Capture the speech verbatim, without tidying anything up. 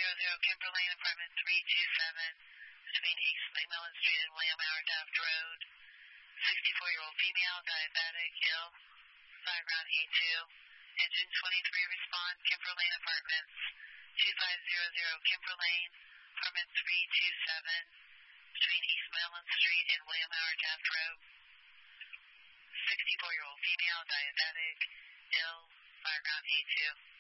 zero Kimber Lane, apartment three two seven, between East McMillan Street and William Howard Taft Road. sixty-four-year-old female, diabetic, ill, background E two. Engine twenty-three, respond, Kimber Lane Apartments, two five zero zero Kimber Lane, apartment three two seven, between East McMillan Street and William Howard Taft Road. sixty-four-year-old female, diabetic, ill, background E two.